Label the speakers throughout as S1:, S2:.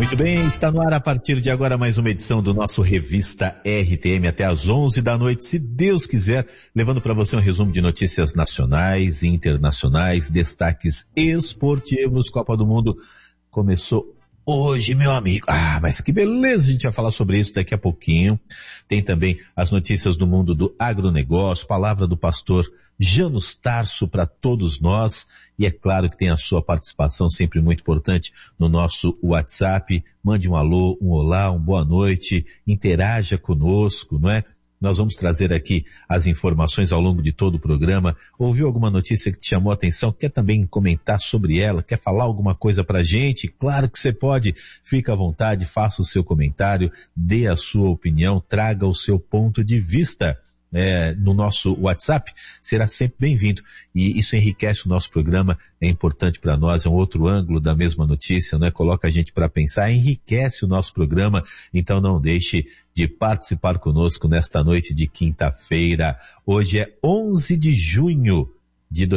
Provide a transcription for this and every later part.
S1: Muito bem, está no ar a partir de agora mais uma edição do nosso Revista RTM até às 11 da noite, se Deus quiser, levando para você um resumo de notícias nacionais e internacionais, destaques esportivos. Copa do Mundo começou hoje, meu amigo. Mas que beleza, a gente vai falar sobre isso daqui a pouquinho. Tem também as notícias do mundo do agronegócio, palavra do pastor Janus Tarso para todos nós. E é claro que tem a sua participação sempre muito importante no nosso WhatsApp. Mande um alô, um olá, uma boa noite, interaja conosco, não é? Nós vamos trazer aqui as informações ao longo de todo o programa. Ouviu alguma notícia que te chamou a atenção? Quer também comentar sobre ela? Quer falar alguma coisa pra gente? Claro que você pode. Fica à vontade, faça o seu comentário, dê a sua opinião, traga o seu ponto de vista. No nosso WhatsApp, será sempre bem-vindo. E isso enriquece o nosso programa, é importante para nós, é um outro ângulo da mesma notícia, né? Coloca a gente para pensar, enriquece o nosso programa. Então não deixe de participar conosco nesta noite de quinta-feira. Hoje é 11 de junho de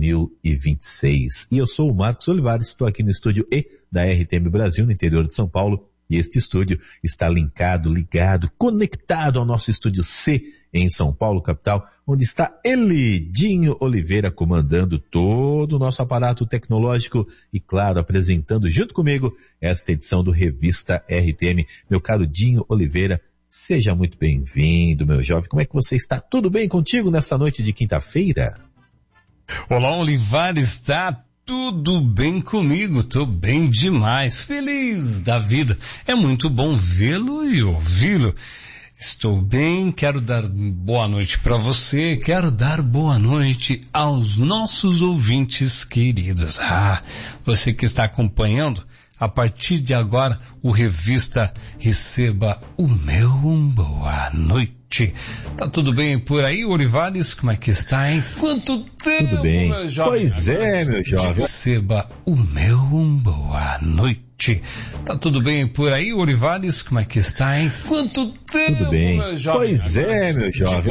S1: 2026. E eu sou o Marcos Olivares, estou aqui no estúdio E da RTM Brasil, no interior de São Paulo. E este estúdio está ligado, conectado ao nosso estúdio C em São Paulo, capital, onde está ele, Dinho Oliveira, comandando todo o nosso aparato tecnológico e, claro, apresentando junto comigo esta edição do Revista RTM. Meu caro Dinho Oliveira, seja muito bem-vindo, meu jovem. Como é que você está? Tudo bem contigo nessa noite de quinta-feira?
S2: Olá, Olivares, está tudo bem comigo, tô bem demais, feliz da vida. É muito bom vê-lo e ouvi-lo. Estou bem, quero dar boa noite para você, quero dar boa noite aos nossos ouvintes queridos. Você que está acompanhando, a partir de agora, o Revista receba o meu boa noite. Tá tudo bem por aí, Olivares? Como é que está, hein? Quanto tempo,
S1: tudo bem.
S2: Meu jovem?
S1: Pois é, meu jovem.
S2: Receba o meu boa noite. Tá tudo bem por aí, Olivares? Como é que está, hein? Quanto tempo,
S1: tudo bem.
S2: Meu jovem?
S1: Pois é, meu jovem.